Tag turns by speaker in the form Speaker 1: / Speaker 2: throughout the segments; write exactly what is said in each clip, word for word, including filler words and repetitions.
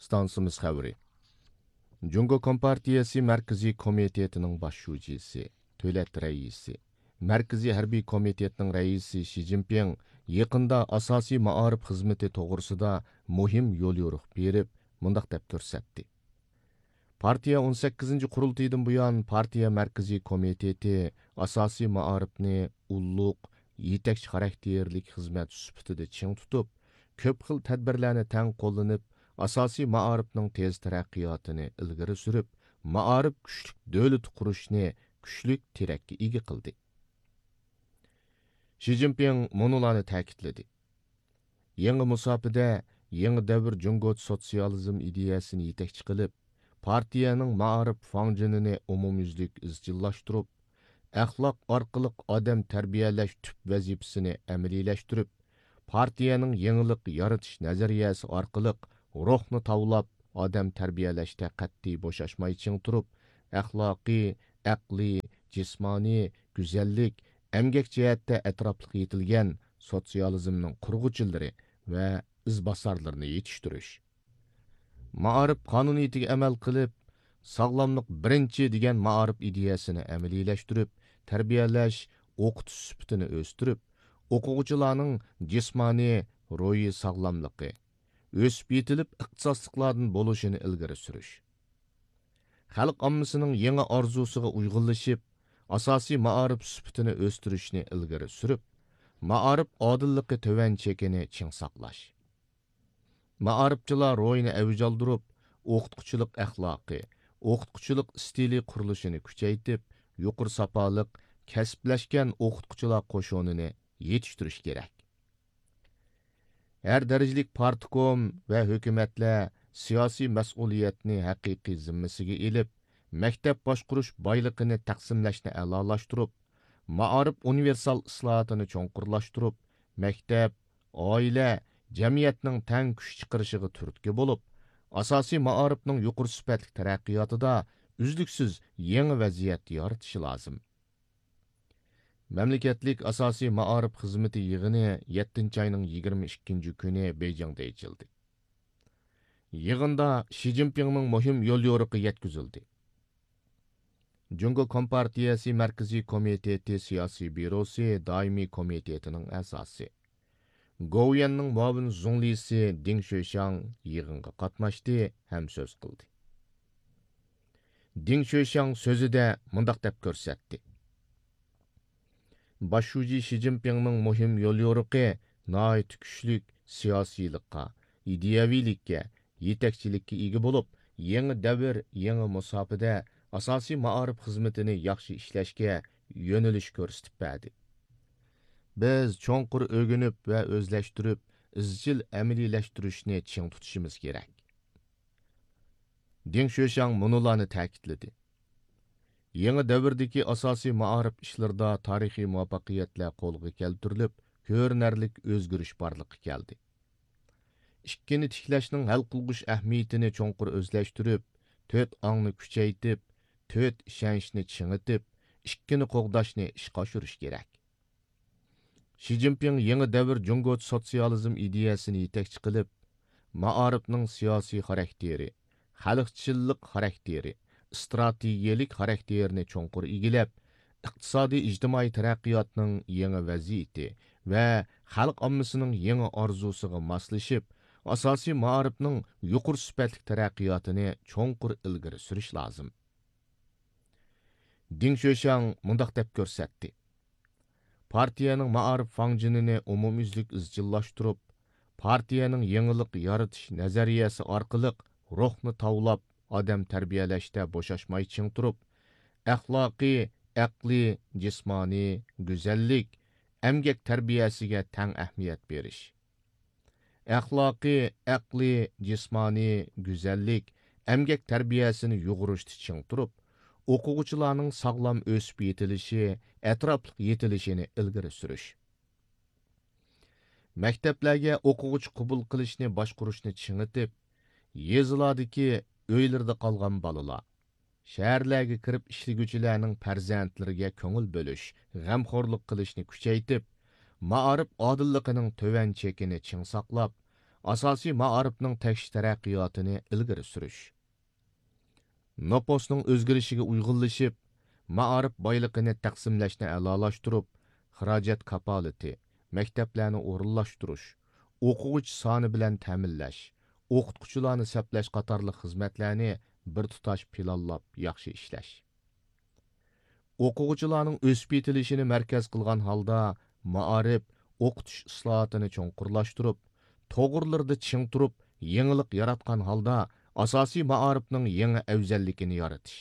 Speaker 1: Stansımız xəbri. Cungo Kompartiyası Mərkəzi Komitetinin baş şucisi, Tövlət rəisi, Mərkəzi Hərbi Komitetinin rəisi Xi Jinping yaqında asosiy maarif xizmeti to'g'risida muhim yo'l yo'riq berib, mundaq deb ko'rsatdi. Partiya o'n sakkizinchi qurultaydan buyon partiya Mərkəzi Komiteti asosiy maarifni ulluq, yetakchi xarakterlik xizmat sifatida ching tutib, ko'p xil tadbirlarni tang qo'llanib, asosiy maarifning tez taraqqiyotini ilgari surib, maarif kuchlik davlat qurishni kuchlik terakka ega qildi. Xi Jinping munularni ta'kidladi. Yangi musofada yangi davr Jungo sotsializm ideyasini yetakchi qilib, partiyaning maarif fanjinini umumyuzlik izchillashtirib, axloq orqali odam tarbiyalash tüp vazifasini amaliyleştirib, partiyaning yangilik yaratish nazariyasi orqali ruhni tavlab, odam tarbiyalashda qat'iy bo'shashmay ching turib, axloqiy, aqliy, jismoniy, go'zallik, emgak jihatda atrofliq yetilgan sotsializmning qurg'uvchilari va izbosarlarini yetishtirish. Maarif qonuniyatiga amal qilib, sog'lomlik birinchi degan maarif ideyasini amaliyleştirib, tarbiyalash, o'qitish sifatini o'stirib, o'quvchilarning jismoniy, ruhiy sog'lomligi, o'sib yetilib iqtisodliklardan bo'lishini ilgari surish. Xalq ommasining yangi orzusiga uyg'unlashib, asosiy maarif sifatini o'stirishni ilgari surib, maarif odilligi tovan chekini ching saqlash. Maarifchilar ro'yini avjaldirib, o'qituvchilik axloqi, o'qituvchilik stili qurilishini kuchaytirib, yuqori safoliq, kasblashgan o'qituvchilar qo'shonini yetishtirish kerak. Her darajalik partkom va hukumatlar siyosiy mas'uliyatni haqiqiy zimmasiga elib, maktab boshqurish boyligini taqsimlashni a'lolashtirib, maarif universal islohotini cho'nqurlashtirib, maktab, oila, jamiyatning tang kuch chiqarishiga turtki bo'lib, asosiy maarifning yuqori sifatli taraqqiyotida uzluksiz yangi vaziyat yaratishi lozim. Memleketlik asosiy maarif xizmeti yig'ini yettinchi ayning yigirma ikkinchi kuni Beyjingda ochildi. Yig'inda Xi Jinpingning muhim yo'l yo'riqi yetkazildi. Jungo Kompartiyasi Mərkəzi Komiteti Siyasi Bürosi Daimi Komitetining a'zosi. Goviyanning muavin zunglisi Ding Xueshang yig'inga qatnashdi ham so'z qildi. Ding Xueshang so'zida mundaq deb ko'rsatdi. Başşuji Xi Jinpingning muhim yo'l yo'riqi nihoyat kuchlik siyosiylikqa, ideyavilikka, yetakchilikka ega bo'lib, yangi davr, yangi musofada asosiy maarif xizmatini yaxshi ishlashga yo'nalish ko'rsatib berdi. Biz cho'nqur o'rganib va o'zlashtirib, izchil amaliyleştirishni ching tutishimiz kerak. Deng Xueshang munularni ta'kidladi. Yangi davrdagi asosiy maarif ishlarida tarixiy muvaffaqiyatlar qo'lga keltirilib, ko'rinarlik o'zgarish borligi keldi. Ikkini tiklashning hal qilg'ish ahamiyatini cho'nqur o'zlashtirib, to'rt ongni kuchaytirib, to'rt ishonchni chingitib, ikkini qo'g'dashni ishga oshirish kerak. Xi Jinping yangi davr Jungo sotsializm ideyasini yetakchi qilib, maarifning siyosiy xarakteri, xalqchillik xarakteri, strategiyalik xarakterini cho'nqur egilab, iqtisodiy ijtimoiy taraqqiyotning yangi vaziyati va xalq ommasining yangi orzusiga moslashib, asosiy maarifning yuqori sifatli taraqqiyotini cho'nqur ilgari surish lozim. Ding Xueshang mundaq deb ko'rsatdi. Partiyaning maarif fanjinini umumyuzlik izchillashtirib, partiyaning yangilik yaratish nazariyasi orqali ruhni tavlab, odam tarbiyalashda bo'shashmay ching turib, axloqiy, aqliy, jismoniy, go'zallik, emgak tarbiyasiga tang ahamiyat berish. Axloqiy, aqliy, jismoniy, go'zallik, emgak tarbiyasini yug'urishda ching turib, o'quvchilarning sog'lom o'sib yetilishi, atrofliq yetilishini ilgari surish. Maktablarga o'quvchi qabul qilishni boshqurishni chingitib, yezilardagi uylarda qolgan bolalar, shaharlarga kirib ishlaguvchilarning farzandlariga ko'ngil bo'lish, g'amxo'rlik qilishni kuchaytirib, maarif odilligining tovan chekini ching saqlab, asosiy ma'arifning tekshir taraqqiyotini ilgari surish. Noposning o'zgarishiga uyg'unlashib, ma'arif boyligini taqsimlashni a'lolashtirib, xarajat kapolati, maktablarni o'rinlashtirish, o'quvchi soni bilan ta'minlash, o'qituvchilarni saplash qatorliq xizmatlarni bir tutash planlab yaxshi ishlash. O'quvchilarning o'sib yetilishini markaz qilgan holda ma'arif o'qitish islohotini cho'nqurlashtirib, to'g'rilarda ching turib, yangilik yaratgan holda asosiy ma'arifning yangi afzalligini yaratish.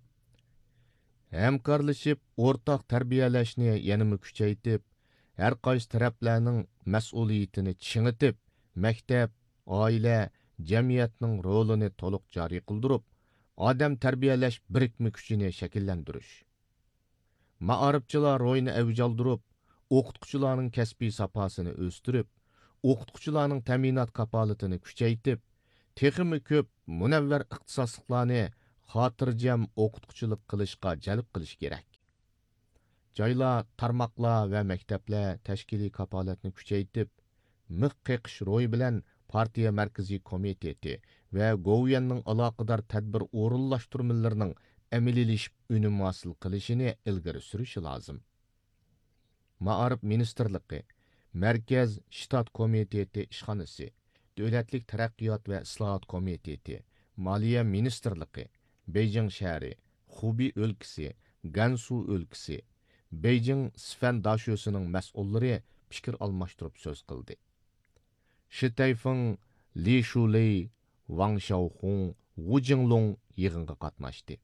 Speaker 1: Hamkorlashib, o'rtaq tarbiyalashni yanada kuchaytirib, har qaysi taraflarning mas'uliyatini chingitib, maktab, oila, jamiyatning rolini to'liq joriy qildirib, odam tarbiyalash birikma kuchini shakllantirish. Ma'arifchilar ro'yini avjaldirib, o'qituvchilarning kasbiy safosini o'stirib, o'qituvchilarning ta'minot kapolatini kuchaytirib, texmi ko'p munavvar ixtisosliklarni xotirjam o'qituvchilik qilishga jalb qilish kerak. Joylar, tarmoqlar va maktablar tashkiliy kapolatni kuchaytirib, miq qeqish ro'yi bilan partiya markaziy komiteti va Goviyanning aloqador tadbir o'rinlashtirmalarining amaliyleşip ünüm hosil qilishini ilgari surishi lozim. Ma'arif ministrligi, Markaz shtat komiteti ishxonasi, Davlatlik taraqqiyot va islohot komiteti, Moliya ministrligi, Beijing shahri, Xubi o'lkasi, Gansu o'lkasi, Beijing Sifan dashosining mas'ullari fikr almashtirib so'z qildi. Shi Taifeng, Li Shulei, Wang Xiaohong, Wu Jinglong yig'inga qatnashdi.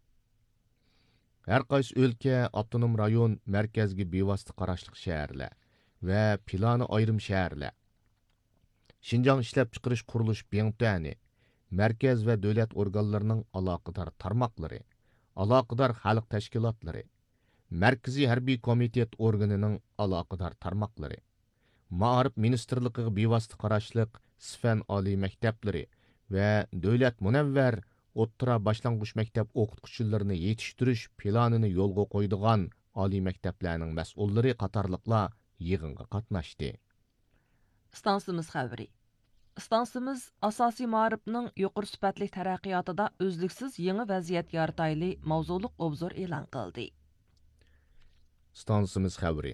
Speaker 1: Har qaysi o'lka, avtonom rayon, markazga bevosita qarashliq shaharlar va plani ayrim shaharlar, Xinjiang ishlab chiqarish qurilish Bingtuani, markaz va davlat organlarining aloqador tarmoqlari, aloqador xalq tashkilotlari, markaziy harbiy komitet organining aloqador tarmoqlari, Ma'arif ministrligiga bevosita qarashliq Sifan oliy maktablari va davlat munavvar o'ttira boshlang'ich maktab o'qituvchilarini yetishtirish planini yo'lga qo'ydigan oliy maktablarning mas'ullari qatorliqlar yig'inga qatnashdi.
Speaker 2: Stansimiz xabari. Stansimiz asosiy ma'rifning yuqori sifatli taraqqiyotida o'zliksiz yangi vaziyat yaratayli mavzuliq obzor e'lon qildi.
Speaker 1: Stansimiz xabari.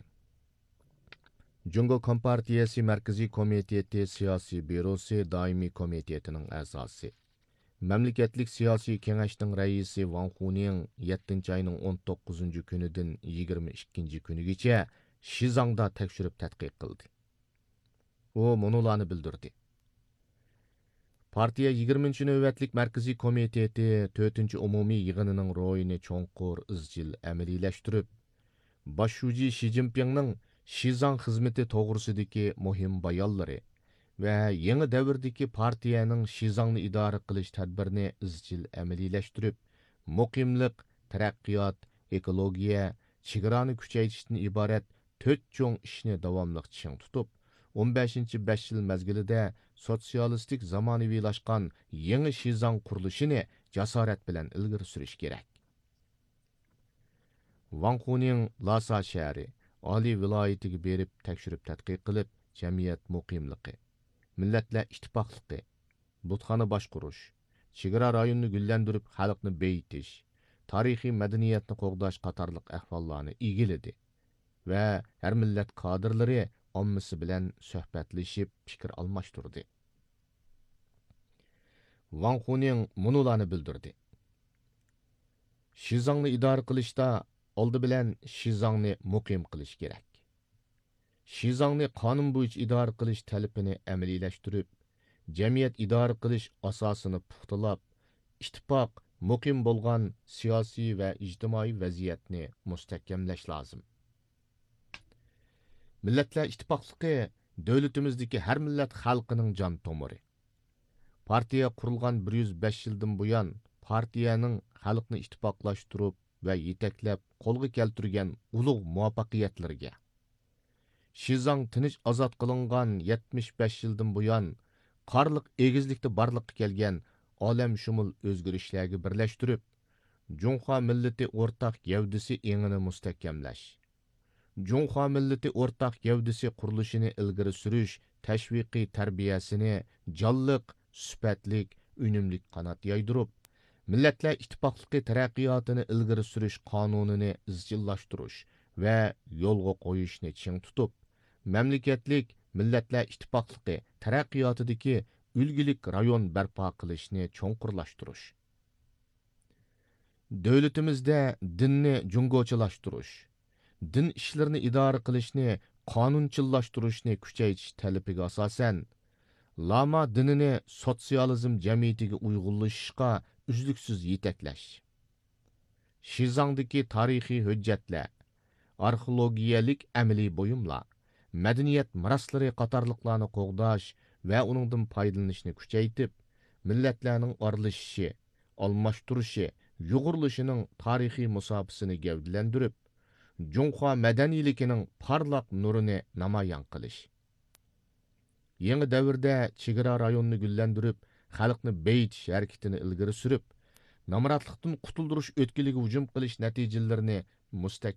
Speaker 1: Jungo Kompartiyasi Markaziy komiteti siyosiy byurosi doimiy komitetining a'zosi. Mamlakatlik siyosiy kengashning raisi Wang Huning yettinchi oyning o'n to'qqizinchi kunidan yigirma ikkinchi kunigacha Shizangda tekshirib tadqiq qildi. U munolarni bildirdi. Partiya yigirmanchi navbatlik Markaziy komiteti to'rtinchi umumiy yig'inining ro'yini cho'nqur izchil amaliylashtirib, bosh shuji Shi Jinpingning Shizang xizmati to'g'risidagi muhim bayonlari va yangi davrdagi partiyaning Shizangni idora qilish tadbirini izchil amaliylashtirib, muqimlik, taraqqiyot, ekologiya, chegarani kuchaytirishdan iborat to'rt cho'ng ishni davomli ching tutib, o'n beshinchi besh yil mezgilida sotsialistik zamonaviylashgan yangi Shizang qurilishini jasorat bilan ilgari surish kerak. Wang Huning Lhasa shahri, Oliy viloyatiga berib tekshirib tadqiq qilib, jamiyat muqimligi, millatlar ittifoqligi, butxona boshqurish, chegara rayonni gullandirib xalqni beyitish, tarixiy madaniyatni qo'g'dash qatorliq ahvollarni egilidi va har millat kadrlari ommasi bilan suhbatlashib fikr almashtirdi. Wang Huning munolarni bildirdi. Shizangni idora qilishda oldi bilan Shizangni muqim qilish kerak. Shizangni qonun bo'yicha idora qilish talabini amaliylashtirib, jamiyat idora qilish asosini puxtalab, ittifoq muqim bo'lgan siyosiy va ijtimoiy vaziyatni mustahkamlash lozim. Millatlar ittifoqligi davlatimizdagi har millat xalqining jon tomiri. Partiya qurilgan bir yuz besh yildan buyon partiyaning xalqni ittifoqlashtirib va yetaklab qo'lga keltirgan ulug' muvaffaqiyatlariga, Shizang tinch ozod qilingan yetmish besh yildan buyon qarliq egizlikda barliqqa kelgan olam shumul o'zgarishlarga birlashtirib, Junxo millati o'rtaq gavdasi engini mustahkamlash, Junxo millati o'rtaq gavdasi qurilishini ilgari surish təşviqi tərbiyəsini canlıq, süpətlik, ünümlük qanat yaydırıb, Milletler İttifaqlığı taraqqiyotini ilgari surish qonunini izchillashtirish va yo'lga qo'yishni ching tutib, mamlakatlik Milletler İttifaqlığı taraqqiyotidagi ulgulik rayon barpo qilishni cho'nqurlashtirish. Davlatimizda dinni jungochilashtirish, din ishlarini idora qilishni qonunchillashtirishni kuchaytirish talabiga asosan Lama dinini sotsializm jamiyatiga uyg'unlashishga uzluksiz yetaklash. Shizangdagi tarixiy hujjatlar, arxeologiyalik amaliy buyumlar, madaniyat miroslari qatorliqlarni qo'g'dash va uningdan foydalanishni kuchaytirib, millatlarning oralashishi, almashtirishi, yug'urilishining tarixiy musofasini gavdalantirib, Junxo madaniyligining parlaq nurini namoyon qilish. Yeni davrda chegara rayonni gullandirib, xalqni beyitish harakatini ilgari surib, namratlikdan qutuldirish o'tkiliga hujum qilish natijalarini mustak